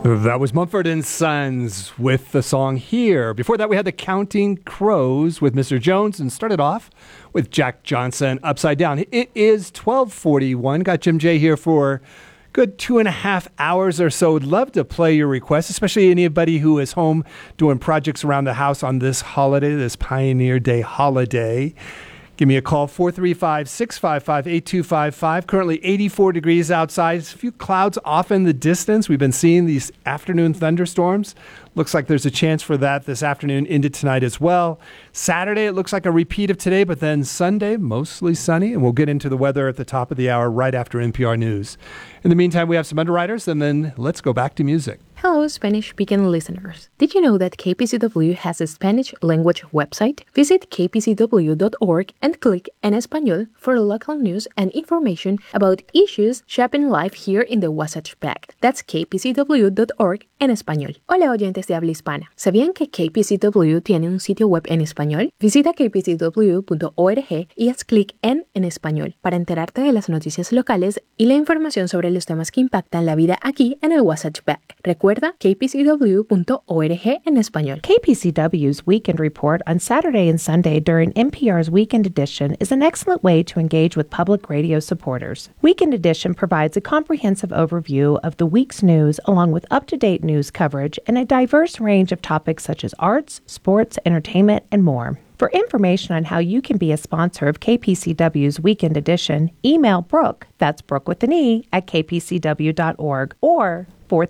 That was Mumford & Sons with the song Here. Before that, we had the Counting Crows with Mr. Jones and started off with Jack Johnson, Upside Down. It is 12:41. Got Jim J here for good 2.5 hours or so. Would love to play your requests, especially anybody who is home doing projects around the house on this holiday, this Pioneer Day holiday. Give me a call, 435-655-8255. Currently 84 degrees outside. A few clouds off in the distance. We've been seeing these afternoon thunderstorms. Looks like there's a chance for that this afternoon into tonight as well. Saturday, it looks like a repeat of today, but then Sunday, mostly sunny. And we'll get into the weather at the top of the hour right after NPR News. In the meantime, we have some underwriters, and then let's go back to music. Hello, Spanish-speaking listeners. Did you know that KPCW has a Spanish language website? Visit kpcw.org and click En Español for local news and information about issues shaping life here in the Wasatch Back. That's kpcw.org en español. Hola, oyentes de habla hispana. ¿Sabían que KPCW tiene un sitio web en español? Visita kpcw.org y haz clic en español para enterarte de las noticias locales y la información sobre los temas que impactan la vida aquí en el Wasatch Back. Recuerda kpcw.org en español. KPCW's Weekend Report on Saturday and Sunday during NPR's Weekend Edition is an excellent way to engage with public radio supporters. Weekend Edition provides a comprehensive overview of the week's news along with up-to-date news coverage and a diverse range of topics such as arts, sports, entertainment, and more. For information on how you can be a sponsor of KPCW's Weekend Edition, email Brooke, that's Brooke with an E, at kpcw.org, or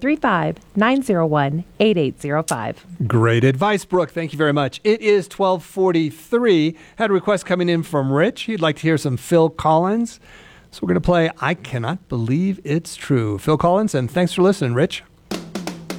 435-901-8805. Great advice, Brooke. Thank you very much. It is 12:43. Had a request coming in from Rich. He'd like to hear some Phil Collins. So we're going to play I Cannot Believe It's True. Phil Collins, and thanks for listening, Rich.